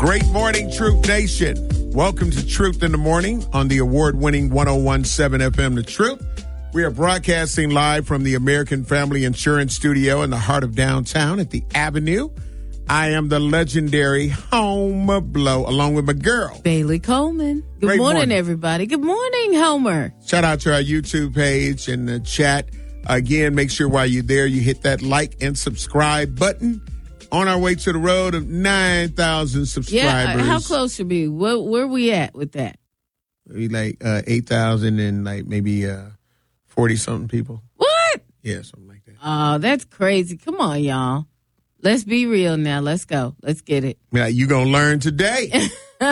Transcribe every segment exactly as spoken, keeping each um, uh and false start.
Great morning, Truth Nation. Welcome to Truth in the Morning on the award-winning one oh one point seven F M The Truth. We are broadcasting live from the American Family Insurance Studio in the heart of downtown at the Avenue. I am the legendary Homer Blow, along with my girl, Bailey Coleman. Good Great morning, morning, everybody. Good morning, Homer. Shout out to our YouTube page and the chat. Again, make sure while you're there, you hit that like and subscribe button. On our way to the road of nine thousand subscribers. Yeah, how close should be? Where, where we at with that? Maybe like uh, eight thousand and like maybe uh, forty-something people. What? Yeah, something like that. Oh, that's crazy. Come on, y'all. Let's be real now. Let's go. Let's get it. Yeah, you going to learn today.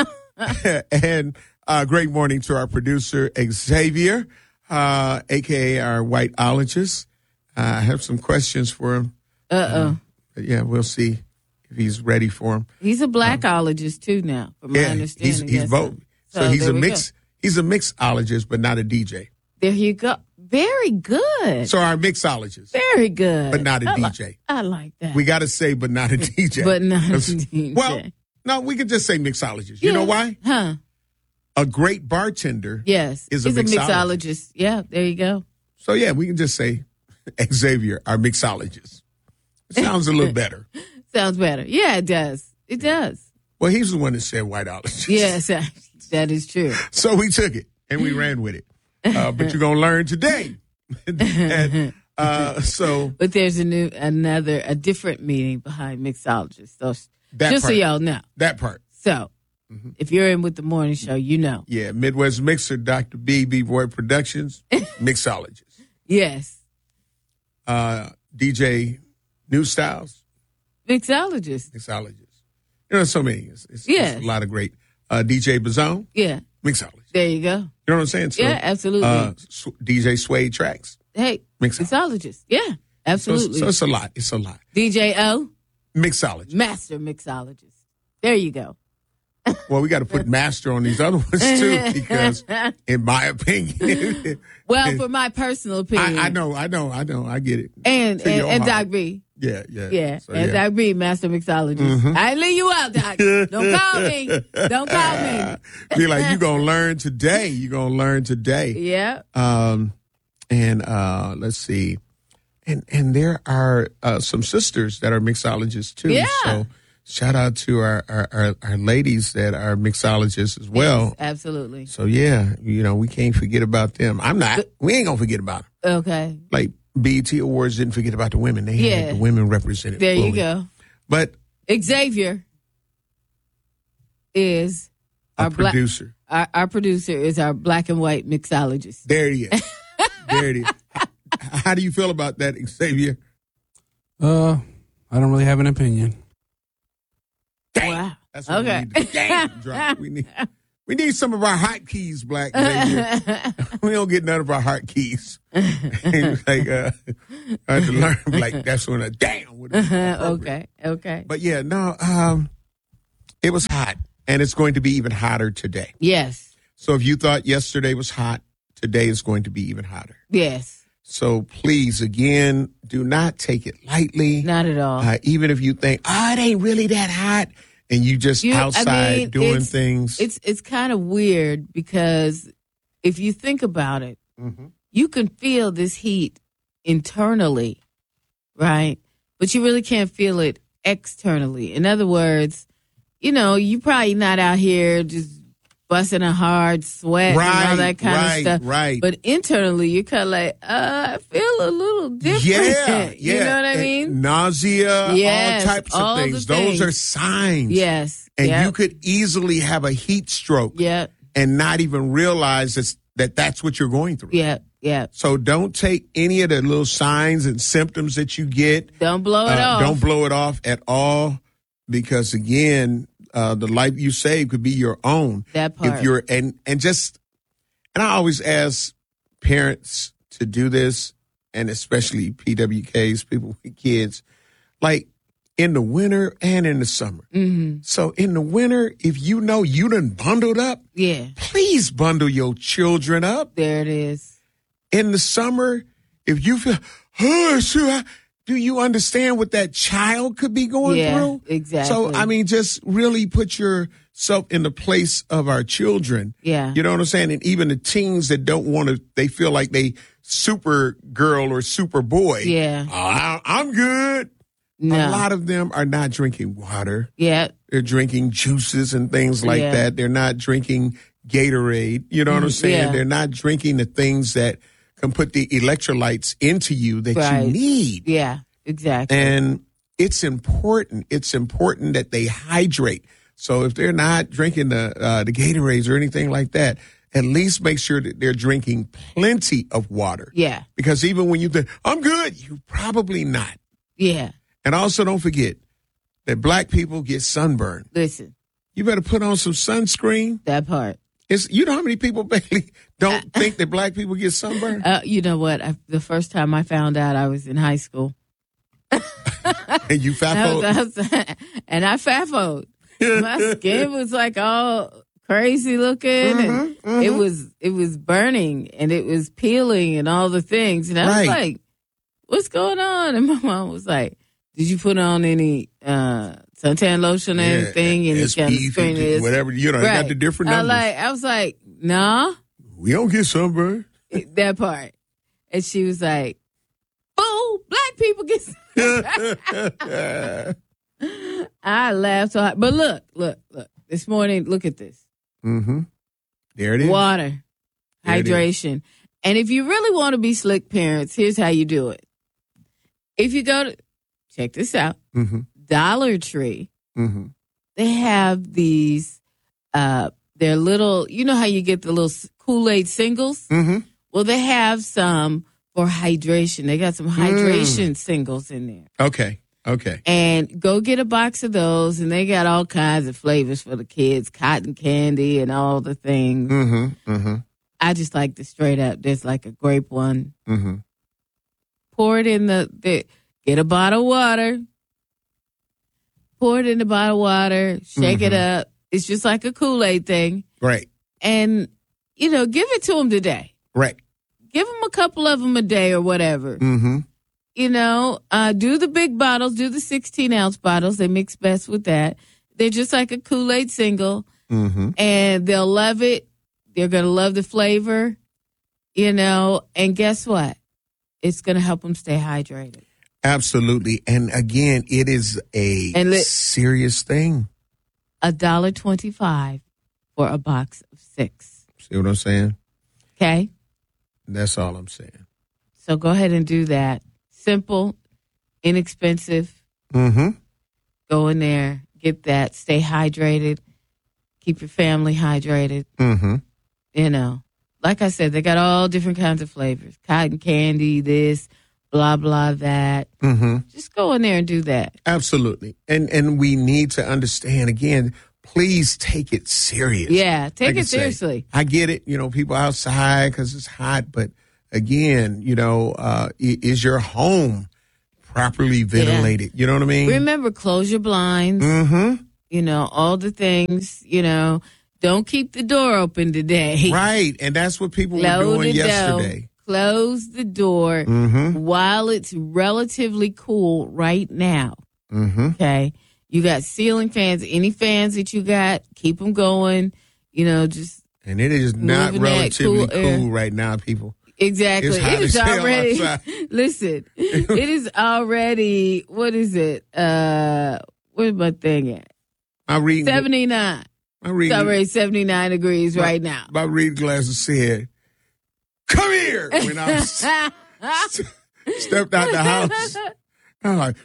And uh, great morning to our producer, Xavier, uh, a k a our whiteologist. Uh, I have some questions for him. Uh-oh. Um, yeah, we'll see if he's ready for them. He's a blackologist, too, now, from my Yeah, understanding. he's, he's Yes, both. So, so he's there a we mix. go. He's a mixologist, but not a D J. There you go. Very good. So our mixologist, Very good. but not a I D li- J. I like that. We got to say, but not a D J. But not a D J. Well, no, we can just say mixologist. You Yeah. know why? Huh. A great bartender. Yes. Is a He's a mixologist. mixologist. Yeah, there you go. So, yeah, we can just say Xavier, our mixologist. It sounds a little better. Sounds better. Yeah, it does. It does. Well, he's the one that said whiteologist. Yes, that is true. So we took it and we ran with it. Uh, but you're going to learn today. and, uh, so But there's a new, another, a different meaning behind mixologists. So that just part, so y'all know. That part. So Mm-hmm. if you're in with the morning show, you know. Yeah, Midwest Mixer, Doctor B, B-Boy Productions, mixologist. Yes. Uh, D J New Styles, Mixologist. mixologist. You know, so many. It's, it's, Yes. it's a lot of great. Uh, D J Bazone, Yeah. mixologist. There you go. You know what I'm saying? So, Yeah, absolutely. Uh, Sw- D J Suede Tracks, Hey, mixologist. mixologist. Yeah, So, absolutely. so it's a lot. It's a lot. D J O, Mixologist. master mixologist. There you go. Well, we got to put master on these other ones too, because, in my opinion, Well, for my personal opinion. I, I know, I know, I know, I get it. And, To and, your and heart. Doc B. Yeah, yeah, Yeah, So, and yeah. Doc B, master mixologist. Mhm. I ain't leave you out, Doc. Don't call me. Don't call me. Be like, you gonna learn today. You gonna learn today. Yeah. Um, and uh, let's see, and and there are uh, some sisters that are mixologists too. Yeah. So shout out to our our, our, our ladies that are mixologists as well. Yes, absolutely. So yeah, you know, we can't forget about them. I'm not. We ain't gonna forget about them. Okay. Like B E T Awards didn't forget about the women. They Yeah. had the women represented. There you fully. go. But Xavier is a our black producer. our, our producer is our black and white mixologist. There it is. There it is. How do you feel about that, Xavier? Uh, I don't really have an opinion. Wow. That's what Okay. we need to damn drop. We need, we need some of our hot keys, Black Xavier. We don't get none of our hot keys. like, uh, I had to learn, like, that's when a damn would have been appropriate. Okay. Okay. But yeah, no, um, it was hot, and it's going to be even hotter today. Yes. So if you thought yesterday was hot, today is going to be even hotter. Yes. So please, again, do not take it lightly. Not at all. Uh, even if you think, oh, it ain't really that hot, and you just You- I outside mean, doing it's- things. It's it's kind of weird because if you think about it, Mm-hmm. you can feel this heat internally, right? But you really can't feel it externally. In other words, you know, you probably not out here just busting a hard sweat and all Right, that kind right, of stuff. right. But internally, you're kind of like, uh, I feel a little different. Yeah, yeah. You know what I And mean? nausea, Yes, all types of all the things. Those things. are signs. Yes. And yep. you could easily have a heat stroke Yep. and not even realize that's, that that's what you're going through. Yep. Yep. So don't take any of the little signs and symptoms that you get. Don't blow it Uh, off. Don't blow it off at all, because again, uh, the life you save could be your own. That part. If you're and and just and I always ask parents to do this, and especially P W Ks, people with kids, like in the winter and in the summer. Mm-hmm. So in the winter, if you know you done bundled up, Yeah. please bundle your children up. There it is. In the summer, if you feel, oh, sure, I, do you understand what that child could be going Yeah, through? exactly. So, I mean, just really put yourself in the place of our children. Yeah. You know what I'm saying? And even the teens that don't want to, they feel like they super girl or super boy. Yeah. Oh, I, I'm good. No. A lot of them are not drinking water. Yeah. They're drinking juices and things like Yeah. that. They're not drinking Gatorade. You know what I'm saying? Yeah. They're not drinking the things that can put the electrolytes into you that Right. you need. Yeah, exactly. And it's important. It's important that they hydrate. So if they're not drinking the uh, the Gatorades or anything like that, at least make sure that they're drinking plenty of water. Yeah. Because even when you think, I'm good, you're probably not. Yeah. And also don't forget that black people get sunburned. Listen, You better put on some sunscreen. that part. It's, you know how many people basically don't think that black people get sunburned? Uh, you know what? I, the first time I found out, I was in high school. And you fat I was- I was- and I fafoed. My skin was like all crazy looking, and Mhm, mhm. it was it was burning, and it was peeling, and all the things. And I was Right. like, "What's going on?" And my mom was like, "Did you put on any uh, suntan lotion or anything?" And S it kind of P screen fifty, is whatever, you know, they got the different I numbers. like. I was like, "Nah." We don't get sunburned. That part. And she was like, "Fool, black people get." I laughed so hard. But look, look, look. This morning, look at this. Mm-hmm. There it is. Water, There it is. hydration. And if you really want to be slick parents, here's how you do it. If you go to, check this out, Mm-hmm. Dollar Tree, Mm-hmm. they have these, uh, they're little, you know how you get the little Kool-Aid singles? Mm-hmm. Well, they have some for hydration. They got some hydration singles in there. Okay. Okay. And go get a box of those, and they got all kinds of flavors for the kids, cotton candy and all the things. Mm-hmm. Mm-hmm. I just like the straight up. There's like a grape one. Mm-hmm. Pour it in the, the get a bottle of water. Pour it in the bottle of water. Shake it up. It's just like a Kool-Aid thing. Right. And, you know, give it to them today. Right. Give them a couple of them a day or whatever. Mm-hmm. You know, uh, do the big bottles, do the sixteen ounce bottles. They mix best with that. They're just like a Kool-Aid single, Mm-hmm. and they'll love it. They're going to love the flavor, you know, and guess what? It's going to help them stay hydrated. Absolutely. And again, it is a And li- serious thing. A dollar twenty-five for a box of six. See what I'm saying? Okay? That's all I'm saying. So go ahead and do that. Simple, inexpensive. Mm-hmm. Go in there, get that, stay hydrated, keep your family hydrated. Mm-hmm. You know, like I said, they got all different kinds of flavors. Cotton candy, this, blah, blah, that. Mm-hmm. Just go in there and do that. Absolutely. And and we need to understand, again, please take it serious. Yeah, take Like I it say, seriously. I get it. You know, people outside because it's hot. But again, you know, uh, i- is your home properly ventilated? You know what I mean? Remember, close your blinds, Mm-hmm. you know, all the things, you know. Don't keep the door open today. Right. And that's what people were Close doing the door. yesterday. Close the door Mm-hmm. while it's relatively cool right now. Mm-hmm. Okay. You got ceiling fans. Any fans that you got, keep them going. You know, just And it is not Moving that relatively cool cool, air. right now, people. exactly. It's hot It is as hell already. outside. Listen, it is already. What is it? Uh, where's my thing at? My reading, Seventy nine. my It's reading, already seventy nine degrees right now. my reading glasses said, "Come here." When I was, stepped out the house, I'm like,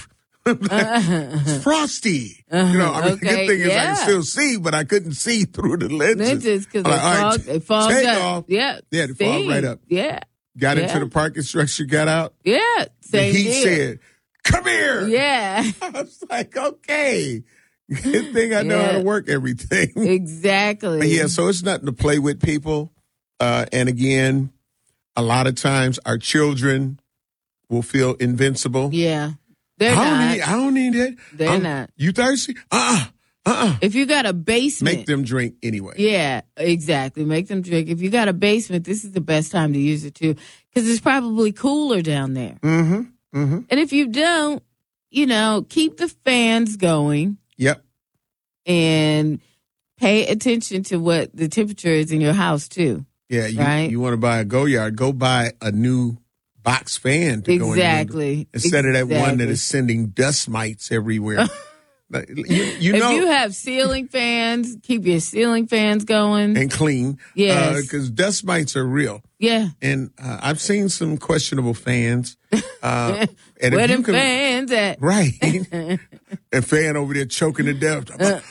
it's frosty. You know, I mean, the Okay, good thing is I yeah. can still see, but I couldn't see through the lenses. Lenses because I'm they like, all right, fog. They fogged take up. off. Yeah. Yeah, they fogged See? right up. Yeah. Got into Yeah. the parking structure, got out. Yeah. The Same heat deal. said, "Come here." Yeah. I was like, okay. Good thing I know how Yeah. to work everything. Exactly. But yeah, so it's nothing to play with, people. Uh, and again, a lot of times our children will feel invincible. Yeah. They're I don't not. need. I don't need it. They're I'm- not. You thirsty? Uh uh-uh, uh. If you got a basement. Make them drink anyway. Yeah, exactly. Make them drink. If you got a basement, this is the best time to use it too, because it's probably cooler down there. Mm-hmm. Mm-hmm. And if you don't, you know, keep the fans going. Yep. And pay attention to what the temperature is in your house, too. Yeah, you, right? you want to buy a Goyard, go buy a new box fan to exactly. go in instead exactly. of that one that is sending dust mites everywhere. you, you know, if you have ceiling fans, keep your ceiling fans going. And clean. Yes. Because uh, dust mites are real. Yeah. And uh, I've seen some questionable fans. Uh, and Where if them you can, fans at? Right. And fan over there choking to death. I'm like,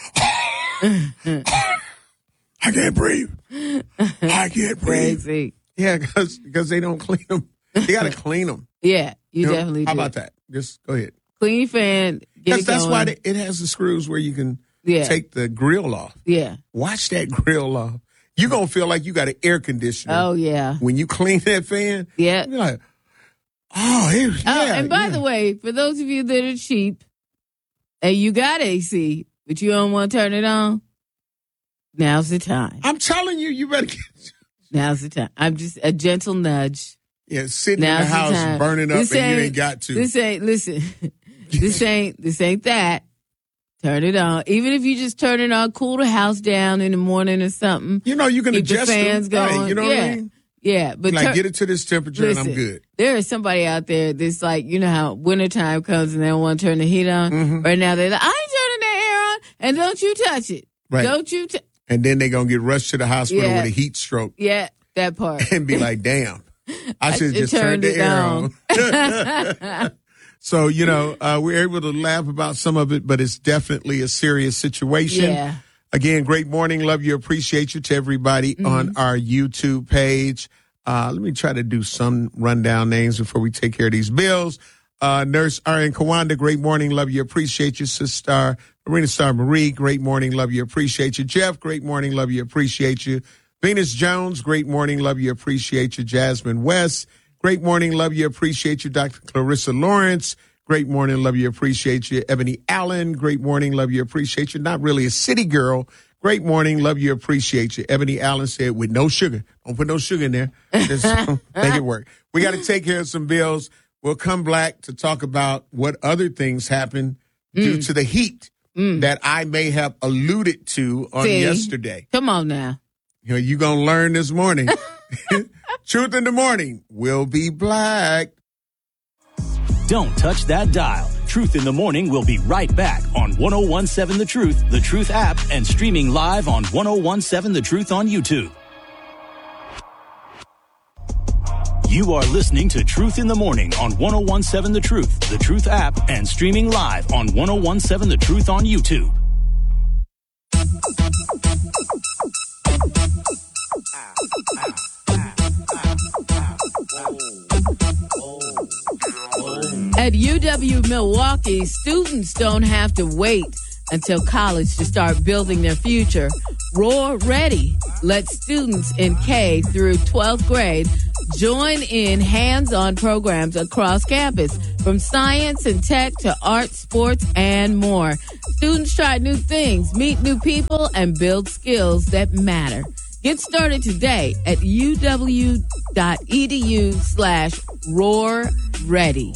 I can't breathe. I can't breathe. Crazy. Yeah, because they don't clean them. You got to clean them. Yeah, you, you know, definitely how do. How about that? Just go ahead. Clean your fan. Because that's why they, it has the screws where you can yeah. take the grill off. Yeah. Watch that grill off. You're going to feel like you got an air conditioner. Oh, yeah. When you clean that fan. Yeah. You're like, oh, yeah. Oh, and by yeah. the way, for those of you that are cheap and you got A C, but you don't want to turn it on, now's the time. I'm telling you, you better get. Now's the time. I'm just a gentle nudge. Yeah, sitting now's in the house the burning up this and you ain't got to. This ain't, listen, this ain't, this ain't that. Turn it on. Even if you just turn it on, cool the house down in the morning or something. You know, you can keep adjust the fans them. going. Right, you know yeah. what I mean? Yeah, but like tur- get it to this temperature listen, and I'm good. There is somebody out there that's like, you know how wintertime comes and they don't want to turn the heat on. Mm-hmm. Right now they're like, I ain't turning that air on, and don't you touch it. Right. Don't you? T- and then they're gonna get rushed to the hospital yeah. with a heat stroke. Yeah, that part. And be like, damn, I should have just turned turned the air on. on. So, you know, uh, we're able to laugh about some of it, but it's definitely a serious situation. Yeah. Again, great morning. Love you. Appreciate you to everybody mm-hmm. on our YouTube page. Uh, let me try to do some rundown names before we take care of these bills. Uh, Nurse Arian Kawanda, great morning. Love you. Appreciate you. Sister Marina Star Marie, great morning. Love you. Appreciate you. Jeff, great morning. Love you. Appreciate you. Venus Jones, great morning. Love you. Appreciate you. Jasmine West, great morning. Love you. Appreciate you. Doctor Clarissa Lawrence, great morning. Love you. Appreciate you. Ebony Allen, great morning. Love you. Appreciate you. Not really a city girl. Great morning. Love you. Appreciate you. Ebony Allen said, with no sugar. Don't put no sugar in there. Just make it work. We got to take care of some bills. We'll come back to talk about what other things happened mm. due to the heat mm. that I may have alluded to on See, yesterday. Come on now. You know, you're going to learn this morning. Truth in the Morning will be black. Don't touch that dial. Truth in the Morning will be right back on ten seventeen The Truth, The Truth app, and streaming live on ten seventeen The Truth on YouTube. You are listening to Truth in the Morning on ten seventeen The Truth, The Truth app, and streaming live on ten seventeen The Truth on YouTube. At U W Milwaukee, students don't have to wait until college to start building their future. Roar Ready lets students in K through twelfth grade join in hands-on programs across campus, from science and tech to art, sports, and more. Students try new things, meet new people, and build skills that matter. Get started today at uw.edu slash roar ready.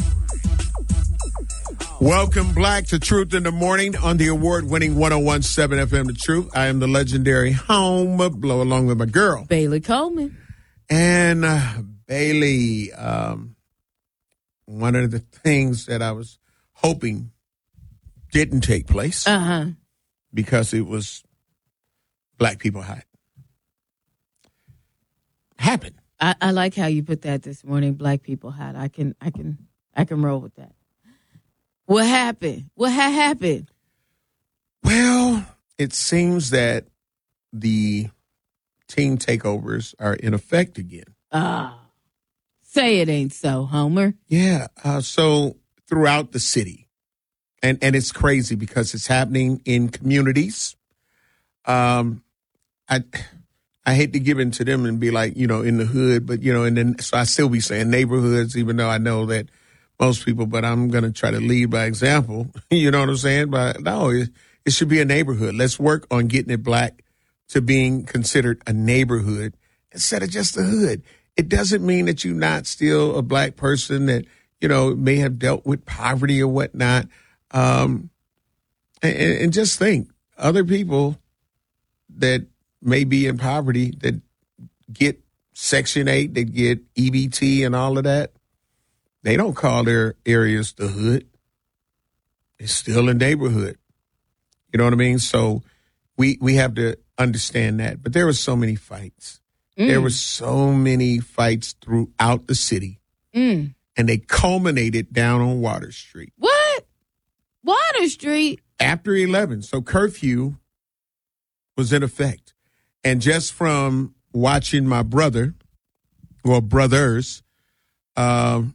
Welcome, Black, to Truth in the Morning on the award-winning ten seventeen F M The Truth. I am the legendary Home Blow, along with my girl, Bailey Coleman. And uh, Bailey, um, one of the things that I was hoping didn't take place uh-huh. because it was Black People Hot. Happened. I, I like how you put that this morning. Black People Hot. I can, I can, I can roll with that. What happened? What ha- happened? Well, it seems that the team takeovers are in effect again. Ah, uh, say it ain't so, Homer. Yeah. Uh, so throughout the city, and and it's crazy because it's happening in communities. Um, I I hate to give in to them and be like, you know, in the hood, but you know, and then so I still be saying neighborhoods, even though I know that most people, but I'm going to try to lead by example. You know what I'm saying? But no, it, it should be a neighborhood. Let's work on getting it black to being considered a neighborhood instead of just a hood. It doesn't mean that you're not still a black person, that you know, may have dealt with poverty or whatnot. Um, and, and just think, other people that may be in poverty that get Section eight, that get E B T and all of that, they don't call their areas the hood. It's still a neighborhood. You know what I mean? So we we have to understand that. But there were so many fights. Mm. There were so many fights throughout the city. Mm. And they culminated down on Water Street. What? Water Street? After eleven. So curfew was in effect. And just from watching my brother, or brothers, um,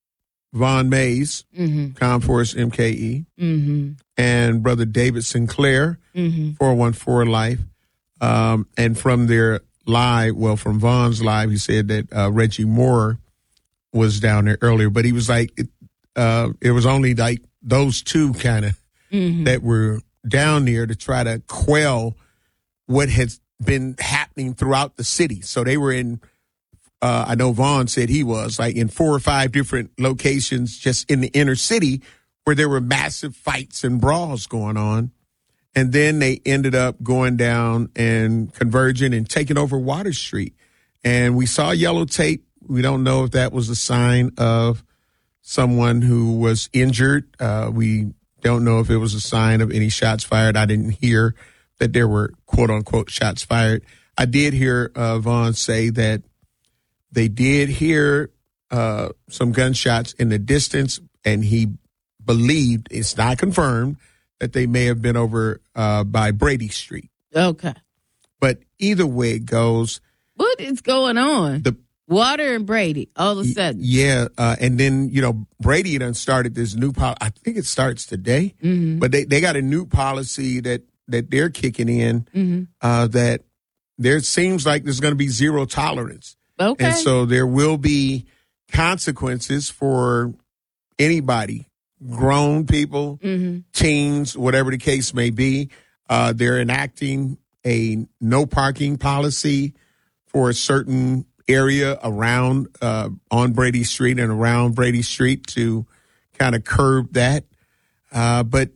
Von Mays, mm-hmm. Conforce M K E, mm-hmm. and Brother David Sinclair, mm-hmm. four one four Life. Um, and from their live, well, from Von's live, he said that uh, Reggie Moore was down there earlier. But he was like, it, uh, it was only like those two kind of mm-hmm. that were down there to try to quell what has been happening throughout the city. So they were in, uh, I know Vaughn said he was, like in four or five different locations just in the inner city where there were massive fights and brawls going on. And then they ended up going down and converging and taking over Water Street. And we saw yellow tape. We don't know if that was a sign of someone who was injured. Uh, we don't know if it was a sign of any shots fired. I didn't hear that there were, quote unquote, shots fired. I did hear uh, Vaughn say that they did hear uh, some gunshots in the distance, and he believed, it's not confirmed, that they may have been over uh, by Brady Street. Okay. But either way it goes. What is going on? The Water and Brady, all of a sudden. Yeah, uh, and then, you know, Brady done started this new policy. I think it starts today, mm-hmm. but they, they got a new policy that, that they're kicking in mm-hmm. uh, that there seems like there's going to be zero tolerance. Okay. And so there will be consequences for anybody, grown people, mm-hmm. teens, whatever the case may be. Uh, they're enacting a no parking policy for a certain area around uh, on Brady Street and around Brady Street to kind of curb that. Uh, but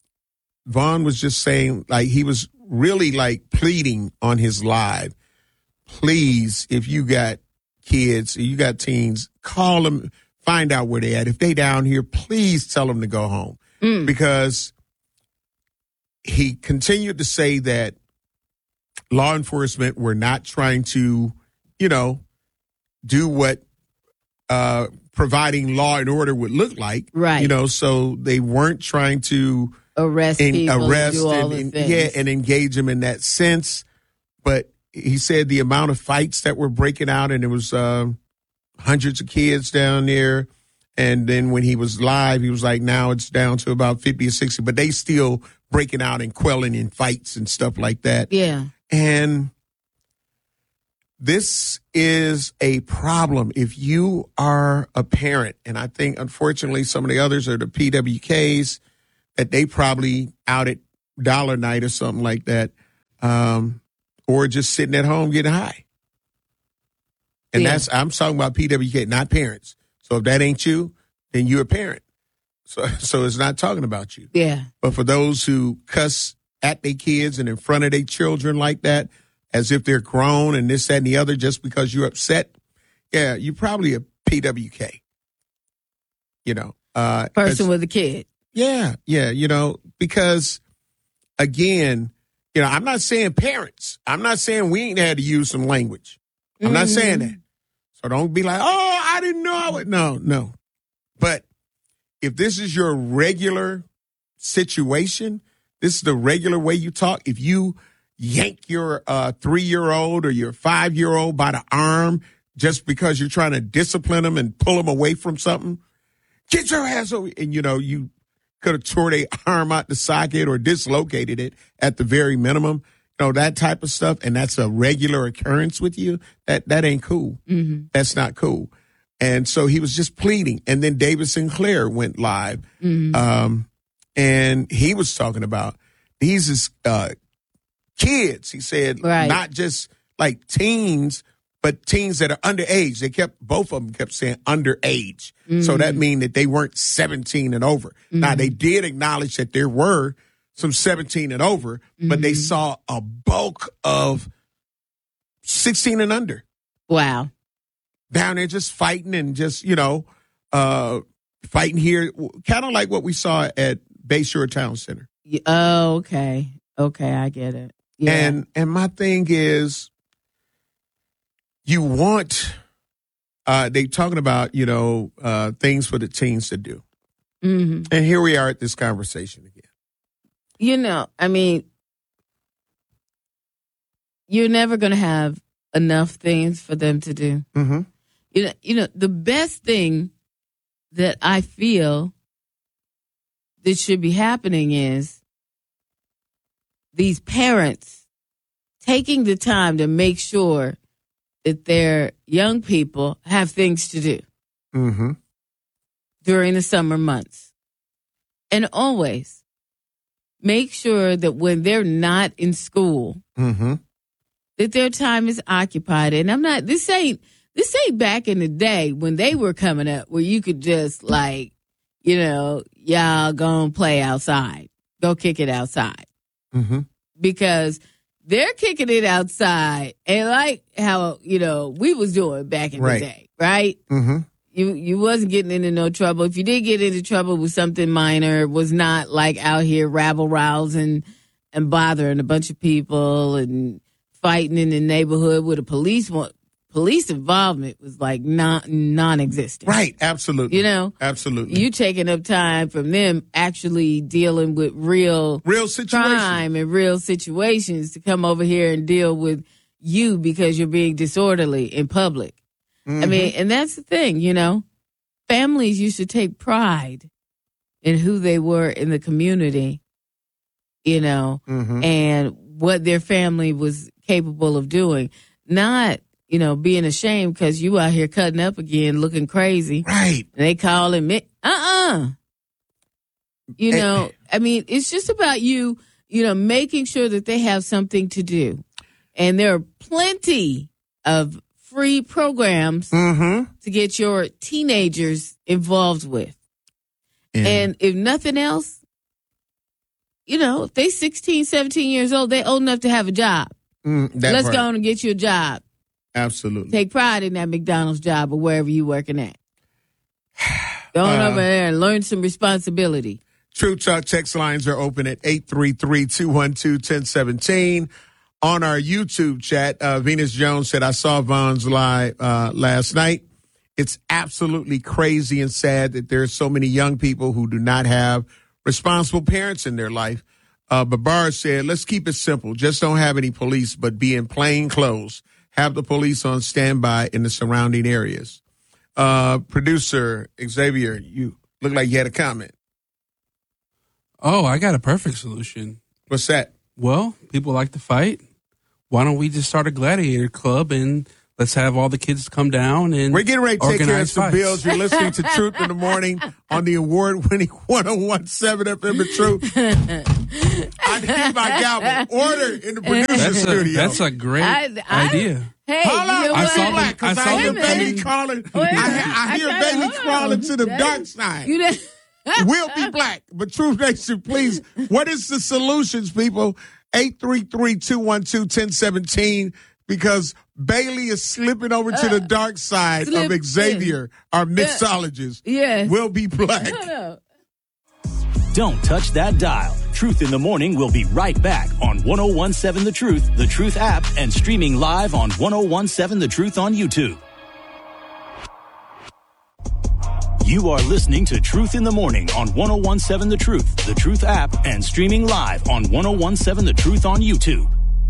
Vaughn was just saying, like, he was really like pleading on his live. Please, if you got kids, you got teens, call them, find out where they at. If they down here, please tell them to go home. Mm. Because he continued to say that law enforcement were not trying to, you know, do what uh, providing law and order would look like. Right. You know, so they weren't trying to arrest and people, arrest do all and, the and things. yeah, and engage them in that sense. But he said the amount of fights that were breaking out, and it was uh, hundreds of kids down there. And then when he was live, he was like, now it's down to about fifty or sixty, but they still breaking out and quelling in fights and stuff like that. Yeah. And this is a problem. If you are a parent, and I think, unfortunately, some of the others are the P W Ks, that they probably out at Dollar Night or something like that, um, or just sitting at home getting high. And Yeah. that's, I'm talking about P W K, not parents. So if that ain't you, then you're a parent. So, so it's not talking about you. Yeah. But for those who cuss at their kids and in front of their children like that, as if they're grown and this, that, and the other, just because you're upset, yeah, you're probably a P W K. You know, uh, Person with a kid. Yeah, yeah, you know, because again, you know, I'm not saying parents. I'm not saying we ain't had to use some language. I'm mm-hmm. not saying that. So don't be like, oh, I didn't know I would. No, no. But if this is your regular situation, this is the regular way you talk. If you yank your uh, three-year-old or your five-year-old by the arm just because you're trying to discipline them and pull them away from something, get your ass over. And, you know, you could have tore their arm out the socket or dislocated it at the very minimum. You know, that type of stuff. And that's a regular occurrence with you. That, that ain't cool. Mm-hmm. That's not cool. And so he was just pleading. And then David Sinclair went live. Mm-hmm. Um, and he was talking about these is, uh, kids. He said, right. not just like teens, but teens that are underage, they kept, both of them kept saying underage. Mm-hmm. So that means that they weren't seventeen and over. Mm-hmm. Now, they did acknowledge that there were some seventeen and over, mm-hmm. but they saw a bulk of sixteen and under. Wow. Down there just fighting and just, you know, uh, fighting here, kind of like what we saw at Bayshore Town Center. Oh, okay. Okay, I get it. Yeah. And and my thing is, you want, uh, they talking about, you know, uh, things for the teens to do. Mm-hmm. And here we are at this conversation again. You know, I mean, you're never going to have enough things for them to do. Mm-hmm. You know, you know, the best thing that I feel that should be happening is these parents taking the time to make sure that their young people have things to do mm-hmm. during the summer months. And always make sure that when they're not in school, mm-hmm. that their time is occupied. And I'm not, this ain't, This ain't back in the day when they were coming up where you could just like, you know, y'all go and play outside. Go kick it outside. Mm-hmm. Because they're kicking it outside. And like how, you know, we was doing back in right. the day, right? Mm-hmm. You you wasn't getting into no trouble. If you did get into trouble with something minor, it was not like out here rabble-rousing and bothering a bunch of people and fighting in the neighborhood with a police one. Police involvement was like non non-existent. Right, absolutely. You know? Absolutely. You taking up time from them actually dealing with real, real situations. crime and real situations to come over here and deal with you because you're being disorderly in public. Mm-hmm. I mean, and that's the thing, you know? Families used to take pride in who they were in the community, you know, mm-hmm. and what their family was capable of doing. Not... you know, being ashamed because you out here cutting up again, looking crazy. Right. And they calling me, uh-uh. You know, I mean, it's just about you, you know, making sure that they have something to do. And there are plenty of free programs mm-hmm. to get your teenagers involved with. Yeah. And if nothing else, you know, if they sixteen, seventeen years old, they old enough to have a job. Mm, that Let's part. go on and get you a job. Absolutely. Take pride in that McDonald's job or wherever you working at. Go on uh, over there and learn some responsibility. True Talk text lines are open at eight three three, two one two, one zero one seven. On our YouTube chat, uh, Venus Jones said, I saw Vaughn's live uh, last night. It's absolutely crazy and sad that there are so many young people who do not have responsible parents in their life. Uh, Babar said, let's keep it simple. Just don't have any police, but be in plain clothes. Have the police on standby in the surrounding areas. Uh, producer Xavier, you look like you had a comment. Oh, I got a perfect solution. What's that? Well, people like to fight. Why don't we just start a gladiator club and let's have all the kids come down and we're getting ready to take care of some fights. bills. You're listening to Truth in the Morning on the award-winning one oh one seven F M The Truth. I need my gavel. Order in the producer that's studio. A, that's a great I, I, idea. Hey, Hold on, you know I what? saw black because I, I saw hear them Bailey in- crawling. Wait, I, I hear I kinda- Bailey hold crawling on. to the That dark is- side. You know, We'll be black. But Truth Nation, please, what is the solutions, people? eight three three, two one two, one zero one seven because Bailey is slipping over to the dark side of slipping. Xavier, our mixologist. yeah. We'll be black. No, no. Don't touch that dial. Truth in the Morning will be right back on ten seventeen The Truth, The Truth app, and streaming live on ten seventeen The Truth on YouTube. You are listening to Truth in the Morning on ten seventeen The Truth, The Truth app, and streaming live on ten seventeen The Truth on YouTube.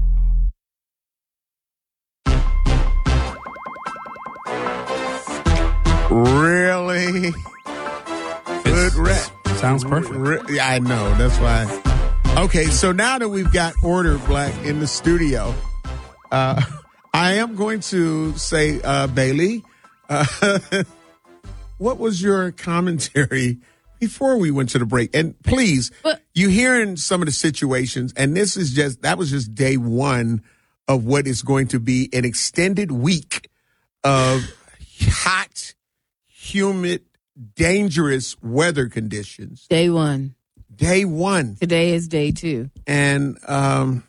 Really? Good rap. Sounds perfect. Re- yeah, I know. That's why. Okay, so now that we've got Order Black in the studio, uh, I am going to say, uh, Bailey, uh, what was your commentary before we went to the break? And please, But- you hearing some of the situations, and this is just, that was just day one of what is going to be an extended week of hot, humid, dangerous weather conditions. Day one. Day one. Today is day two. And um,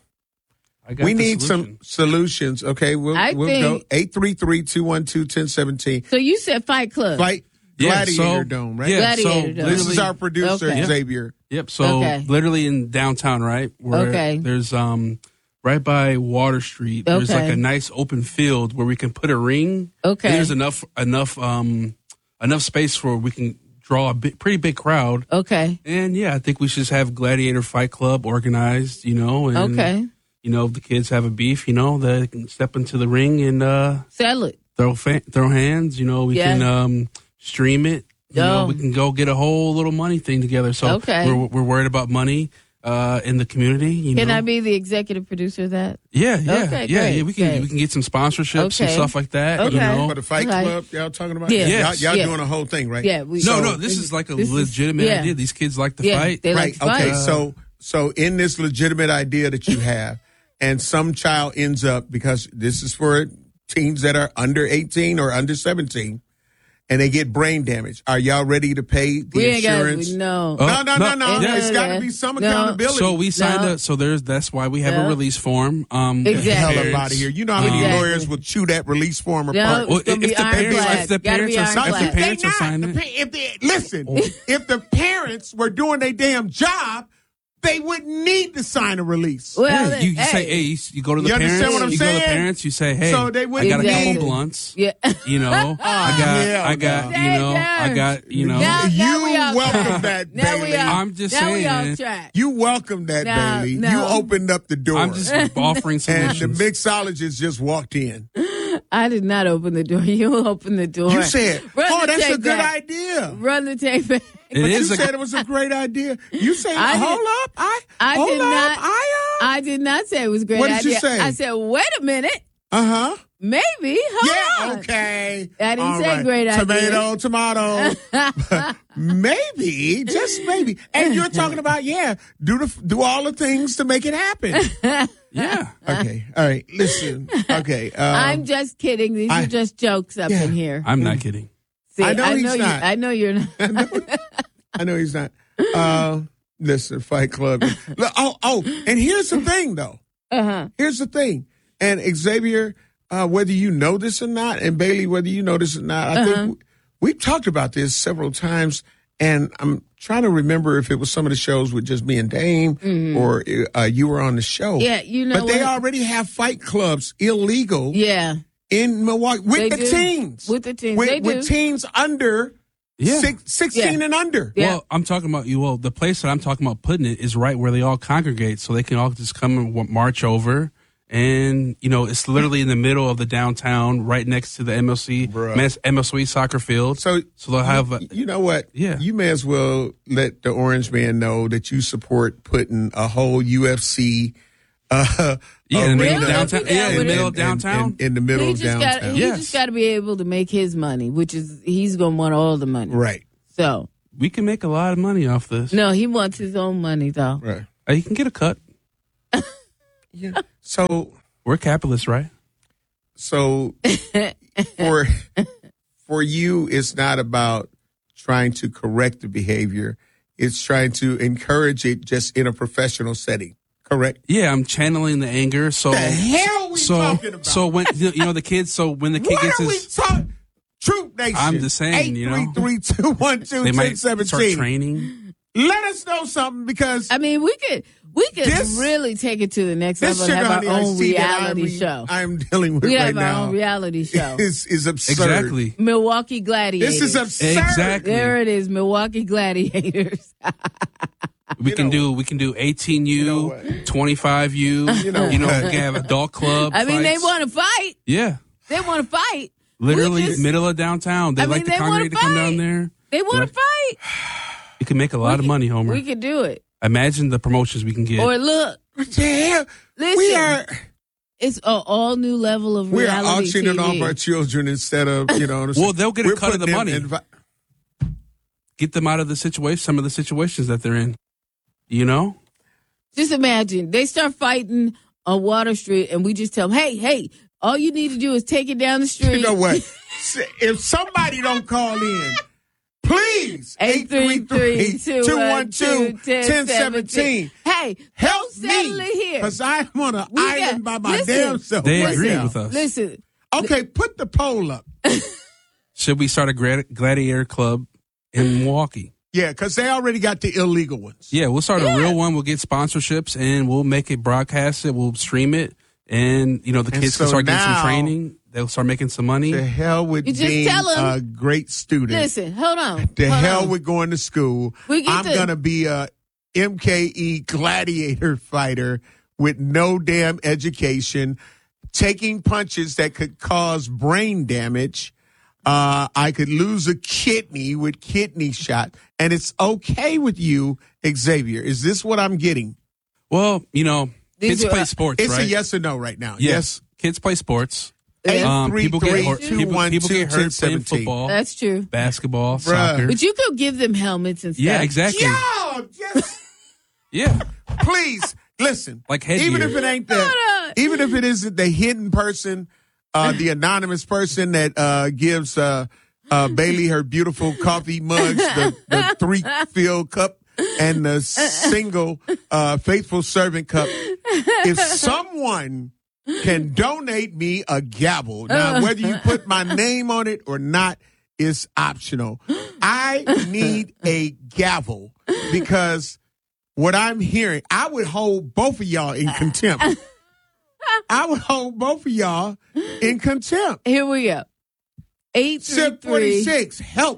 I got we the need solution. some solutions. Okay, we'll, I we'll think- go eight three three, two one two, one zero one seven. So you said Fight Club. Fight Yeah, Gladiator so- Dome, right? Yeah, Gladiator so Dome. This is literally- our producer, Okay. Xavier. Yep. So Okay. literally in downtown, right? Where Okay. There's um right by Water Street. There's Okay. like a nice open field where we can put a ring. Okay. And there's enough enough um enough space for we can draw a big, pretty big crowd. Okay. And yeah, I think we should just have Gladiator Fight Club organized. You know. And, Okay. You know, if the kids have a beef, you know, they can step into the ring and uh, Sell it. throw fa- throw hands. You know, we Yeah. can um, stream it. You know, Oh. we can go get a whole little money thing together. So Okay. we're we're worried about money uh, in the community. You Can know? I be the executive producer of that? Yeah, yeah, Okay, yeah, great, yeah. We can great. we can get some sponsorships and Okay. stuff like that. You Okay. know? For the Fight Okay. Club, y'all talking about? Yeah. Yes. Y'all, y'all Yeah. doing a whole thing, right? Yeah. We, no, So- no. This is like a This is- legitimate yeah. idea. These kids like to yeah, fight. They Right. like to Okay. fight. So, so in this legitimate idea that you have, and some child ends up, because this is for teens that are under eighteen or under seventeen, and they get brain damage. Are y'all ready to pay the we ain't insurance? got no. Oh, no, no, no, no. no. Yeah. It's got to Yeah. be some No. accountability. So we signed No. up. So there's that's why we have No. a release form. Um, Exactly. Hell up parents- out of here. You know how many Exactly. lawyers will chew that release form No, apart? Well, it's gonna if be the parents- ironclad. if the Gotta parents be are- if the ironclad. parents They are not. signing- The pa- if they, listen, if the parents were doing their damn job, they wouldn't need to sign a release. Well, Yeah, you, you hey. say, hey, you, you go to the You parents. understand what I'm you go to the saying? parents. You say, hey, So they I wouldn't got a need- couple blunts. Yeah. You know, I got, hell I got, no. you know, I got, you know. Now- you now we off welcome track. that, Now we Bailey. off- I'm just now we saying. off track. You welcome that, No, Bailey. no. You opened up the door. I'm just offering and solutions. the mixologist just walked in. I did not open the door. You opened the door. You said, Run oh, the that's a tape good back. idea. Run the tape back. It But is you a- said it was a great idea. You said, I hold did- up. I, I hold did up. not- I, uh, I did not say it was a great What did you idea. say? I said, wait a minute. uh-huh. Maybe. Hold Yeah, on. okay. I didn't All say great idea. Tomato, tomato. Maybe, just maybe. And you're talking about, yeah, do the do all the things to make it happen. yeah. Okay, all right. Listen, okay. Um, I'm just kidding. These I- are just jokes up Yeah. in here. I'm not kidding. See, I know he's you, not. I know you're not. I know, I know he's not. Uh, listen, Fight Club. Look, oh, oh, and here's the thing, though. Uh-huh. Here's the thing. And Xavier, uh, whether you know this or not, and Bailey, whether you know this or not, I Uh-huh. think we've talked about this several times. And I'm trying to remember if it was some of the shows with just me and Dame, or uh, you were on the show. Mm-hmm. Yeah, you know But they what? already have fight clubs illegal Yeah. in Milwaukee with They the do. teens. With the teens. With, They with do. teens under Yeah. six, sixteen Yeah. and under. Yeah. Well, I'm talking about you. Well, the place that I'm talking about putting it is right where they all congregate, so they can all just come and w- march over. And you know, it's literally in the middle of the downtown, right next to the M L C Bruh. Mass- M L C soccer field. So, so they'll have. A, you, you know what? Yeah. You may as well let the Orange Man know that you support putting a whole U F C uh, Yeah, in the middle arena of downtown. Yeah, Yeah, in the with middle it. of downtown. In, in the middle He of just downtown. got he Yes. just got to be able to make his money, which is he's going to want all the money. Right. So, We can make a lot of money off this. no, he wants his own money though. Right. Uh, you can get a cut. Yeah. So, We're capitalists, right? so for for you, it's not about trying to correct the behavior. It's trying to encourage it just in a professional setting. Correct. Yeah, I'm channeling the anger. So The hell we so talking about? so when you know the kids. So when the kid What gets are we his, talking? Troop Nation. I'm just saying, you know. eight three three, two one two, they one might zero start seven. training. Let us know something because I mean, we could we could This- really take it to the next this level and sugar have honey our iced own tea that reality I'm, show. I'm dealing with We right have our now own reality show. is is absurd. Exactly. Milwaukee Gladiators. This is absurd. Exactly. There it is, Milwaukee Gladiators. We You can know- do we can do eighteen U, You know what? twenty-five U. You know you know, what? we can have adult club. I mean, they fights. want to fight. Yeah, They want to fight. literally We just- middle of downtown. They I mean, like they to wanna congregate to come fight. down there. They want Right. to fight. You can make a lot We of could- money, Homer. We could do it. Imagine the promotions we can get. Or look, What the hell? listen. We are It's an all new level of we are reality auctioning T V. off our children instead of you know. Well, they'll get a we're cut of the putting money. them in vi- Get them out of the situation, some of the situations that they're in. You know, Just imagine they start fighting on Water Street, and we just tell them, hey, hey, all you need to do is take it down the street. You know what? If somebody don't call in, please, eight three three, two one two, one zero one seven. Hey, help settle me, it here. because I'm on an We island got- by my listen, damn self. They right agree now. with us. Listen, Okay, put the poll up. Should we start a gladi- gladiator club in Milwaukee? Yeah, because they already got the illegal ones. Yeah, we'll start Yeah. a real one. We'll get sponsorships and we'll make it, broadcast it. We'll stream it, and you know the And kids so can start getting now- some training. They'll start making some money. The hell with You just being tell 'em. a great student. listen, hold on. The hold hell on. with going to school. We get I'm the- going to be a M K E gladiator fighter with no damn education, taking punches that could cause brain damage. Uh, I could lose a kidney with kidney shot. And it's okay with you, Xavier. Is this what I'm getting? Well, you know, These kids are- play sports, It's right? a yes or no right now. Yes, kids play sports. Eight, Um, three, people three, get hurt. two, People, one, people two, get ten, hurt playing seventeen. football, That's true. basketball, Bruh. soccer. But you could give them helmets and stuff. Yeah, exactly. Yo, just Yeah, please listen. Like headgear. Even if it ain't the, Hold on. even if it isn't the hidden person, uh, the anonymous person that uh, gives uh, uh, Bailey her beautiful coffee mugs, the, the three fill cup, and the single uh, faithful servant cup. If someone can donate me a gavel, now whether you put my name on it or not is optional. I need a gavel because what I'm hearing, I would hold both of y'all in contempt. I would hold both of y'all in contempt. Here we go. Eight three Sip three forty-six, help.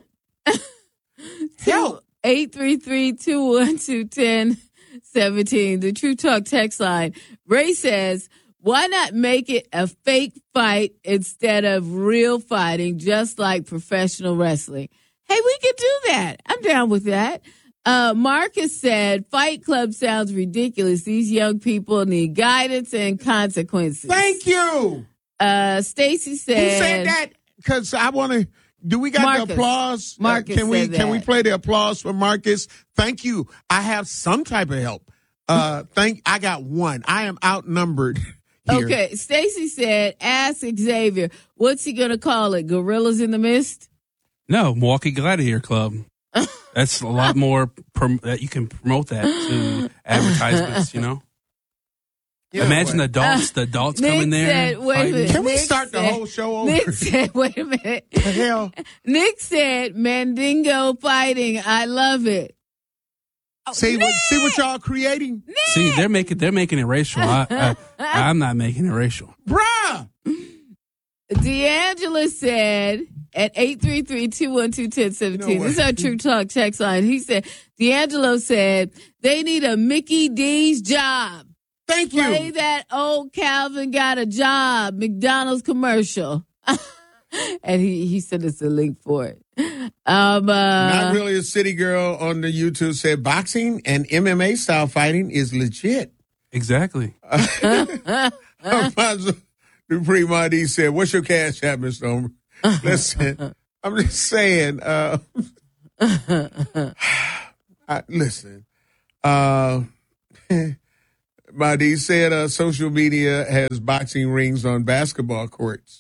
Help. eight three three two one two ten seventeen. The True Talk text line. Ray says, "Why not make it a fake fight instead of real fighting, just like professional wrestling?" Hey, we could do that. I'm down with that. Uh, Marcus said, "Fight Club sounds ridiculous. These young people need guidance and consequences." Thank you. Uh, Stacy said, Who said that? Because I want to. Do we got Marcus. the applause? Uh, Marcus can we said can we that. play the applause for Marcus? Thank you. I have some type of help. Uh, thank. I got one. I am outnumbered. Here. Okay, Stacy said, "Ask Xavier, what's he gonna call it? Gorillas in the Mist?" no, Milwaukee Gladiator Club. That's a lot more prom- that you can promote that to advertisements. You know, Yeah, imagine the what? adults, the adults Nick coming there. said, wait a fighting. minute. Can we Nick start the said- whole show over? Nick said, "Wait a minute." the hell? Nick said, "Mandingo fighting. I love it." See what see what y'all creating, See, they're making they're making it racial. I, I, I'm not making it racial. bruh. D'Angelo said at eight three three two one two one zero one seven. You know This is our True Talk text line. He said, D'Angelo said, "They need a Mickey D's job. Thank you. Play that old Calvin got a job McDonald's commercial." And he, he sent us a link for it. Um, uh, Not really a city girl on the YouTube said boxing and M M A style fighting is legit. Exactly. Dupree Mahdi said, "What's your cash app, Mister Homer?" Listen, I'm just saying. Uh, I, listen, uh, Mahdi said uh, social media has boxing rings on basketball courts.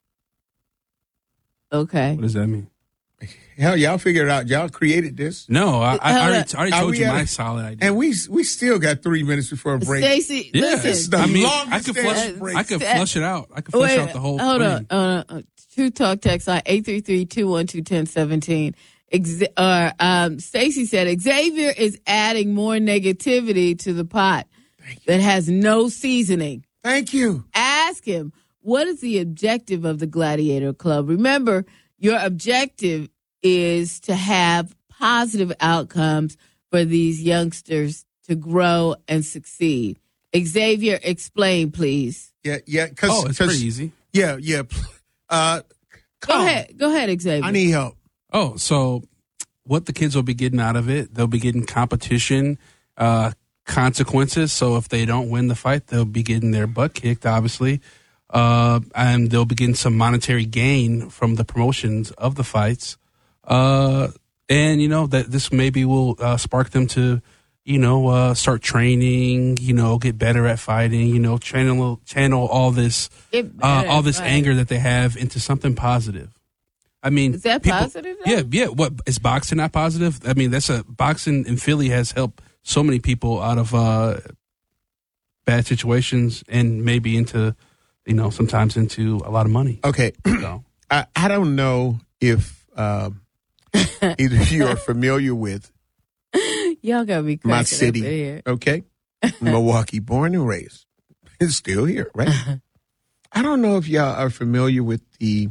Okay. What does that mean? Hell, y'all figured it out. Y'all created this, No, I, I, I already, I already Are told we you at my a- solid idea. and we we still got three minutes before a break. Stacy, yeah, It's listen. the I mean, I longest could damn flush, break. I could Sta- flush it out. I could flush Wait, out the whole hold thing. on. Uh, uh, True Talk text line eight three three two one two one zero one seven. Ex- uh, um, Stacy said Xavier is adding more negativity to the pot that has no seasoning. Thank you. Ask him, what is the objective of the Gladiator Club? Remember, your objective is to have positive outcomes for these youngsters to grow and succeed. Xavier, explain, please. Yeah, yeah. Cause, Oh, it's 'cause- pretty easy. Yeah, yeah. Uh, Go come on. ahead. Go ahead, Xavier. I need help. Oh, so what the kids will be getting out of it, they'll be getting competition, uh, consequences. So if they don't win the fight, they'll be getting their butt kicked, obviously. Uh, and they'll be getting some monetary gain from the promotions of the fights. Uh, and, you know, that this maybe will uh, spark them to, you know, uh, start training, you know, get better at fighting, you know, channel, channel all this, Get uh, better all at this fighting. anger that they have into something positive. I mean, Is that people- positive, though? Yeah, yeah. What is boxing not positive? I mean, that's a boxing in Philly has helped so many people out of uh, bad situations and maybe into, you know, sometimes into a lot of money. Okay. So, I, I don't know if um, either of you are familiar with Y'all gotta be cracking my up in city, here. okay? Milwaukee, born and raised. It's still here, right? I don't know if y'all are familiar with the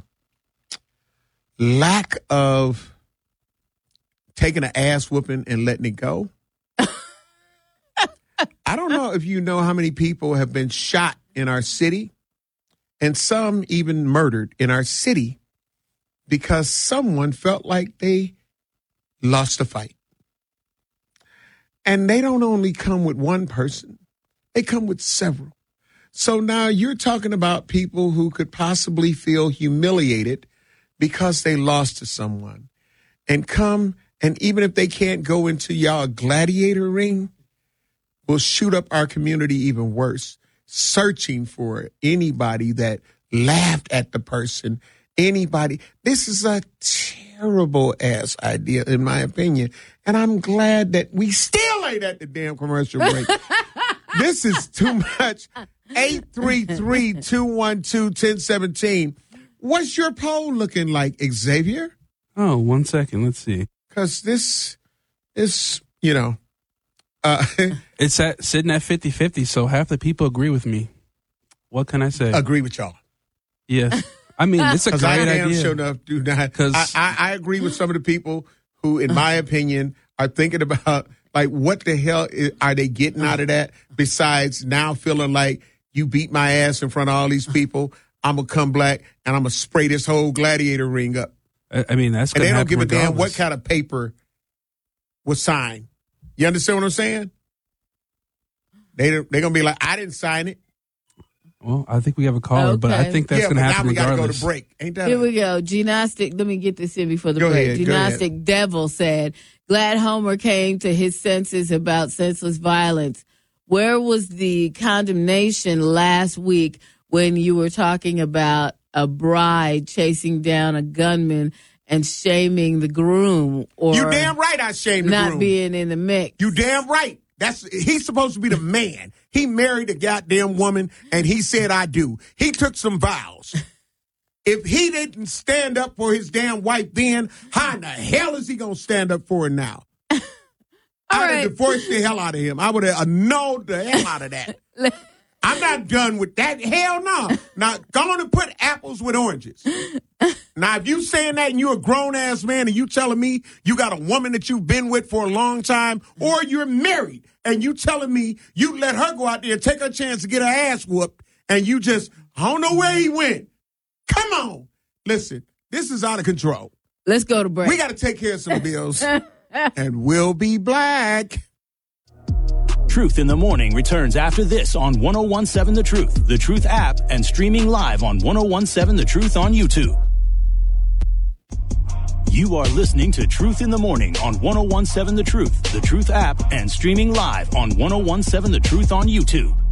lack of taking an ass whooping and letting it go. I don't know if you know how many people have been shot in our city and some even murdered in our city because someone felt like they lost a fight. And they don't only come with one person, they come with several. So now you're talking about people who could possibly feel humiliated because they lost to someone and come, and even if they can't go into y'all gladiator ring, will shoot up our community even worse, searching for anybody that laughed at the person, anybody. This is a terrible ass idea, in my opinion. And I'm glad that we still ain't at the damn commercial break. This is too much. eight three three, two one two, one zero one seven. What's your poll looking like, Xavier? oh, one second. Let's see. Because this is, you know, uh, It's at sitting at fifty-fifty, so half the people agree with me. What can I say? agree with y'all. Yes. I mean, it's a Because I great damn idea. sure enough do not. 'Cause- I, I, I agree with some of the people who, in my opinion, are thinking about, like, what the hell is, are they getting out of that besides now feeling like you beat my ass in front of all these people, I'm going to come back and I'm going to spray this whole gladiator ring up. I I mean, that's And gonna they don't happen give a damn what regardless. kind of paper was signed. You understand what I'm saying? They don't- They're going to be like, I didn't sign it. Well, I think we have a caller, but I Okay. think that's yeah, going but to now happen we got to go regardless. to break. Ain't that Here a- we go. Gnostic, let me get this in before the Go break. ahead, go ahead. Gnostic Devil said, glad Homer came to his senses about senseless violence. Where was the condemnation last week when you were talking about a bride chasing down a gunman and shaming the groom or You damn right I shamed the not groom. being in the mix? You damn right. That's he's supposed to be the man. He married a goddamn woman and he said I do. He took some vows. If he didn't stand up for his damn wife then, how in the hell is he gonna stand up for her now? I'd right. have divorced the hell out of him. I would have annulled the hell out of that. I'm not done with that. Hell no. Now, go on and put apples with oranges. Now, if you saying that and you're a grown-ass man and you telling me you got a woman that you've been with for a long time, or you're married and you telling me you let her go out there and take her chance to get her ass whooped and you just, I don't know where he went. Come on. Listen, this is out of control. Let's go to break. We got to take care of some bills and we'll be black. Truth in the Morning returns after this on one oh one seven The Truth, The Truth app, and streaming live on one oh one seven The Truth on YouTube. You are listening to Truth in the Morning on one oh one seven The Truth, The Truth app, and streaming live on one oh one seven The Truth on YouTube.